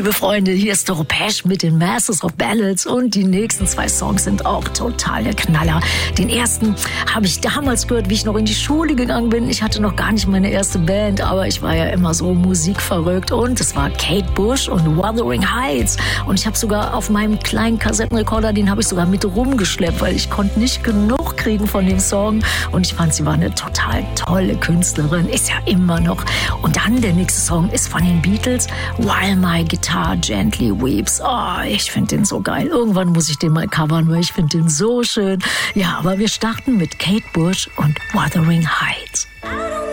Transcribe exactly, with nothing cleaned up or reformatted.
Liebe Freunde, hier ist Doro Pesch mit den Masters of Ballads und die nächsten zwei Songs sind auch total der Knaller. Den ersten habe ich damals gehört, wie ich noch in die Schule gegangen bin. Ich hatte noch gar nicht meine erste Band, aber ich war ja immer so musikverrückt und es war Kate Bush und Wuthering Heights und ich habe sogar auf meinem kleinen Kassettenrekorder, den habe ich sogar mit rumgeschleppt, weil ich konnte nicht genug kriegen von dem Song und ich fand, sie war eine total tolle Künstlerin, ist ja immer noch. Und dann der nächste Song ist von den Beatles, While My Guitar Gently Weeps. Oh, ich finde den so geil. Irgendwann muss ich den mal covern, weil ich finde den so schön. Ja, aber wir starten mit Kate Bush und Wuthering Heights.